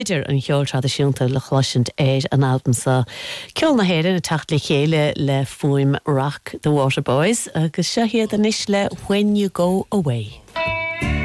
Idir an cheol tradiisiúnta le chluisiint éir an alban sa ceol na héireann a tacht le chéile le fuaim Rock the Waterboys agus seo hiad an isis le When You Go Away.